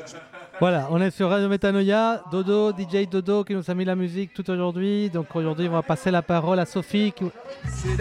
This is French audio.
Voilà, on est sur Radio Métanoïa, Dodo, DJ Dodo qui nous a mis la musique tout aujourd'hui. Donc aujourd'hui, on va passer la parole à Sophie.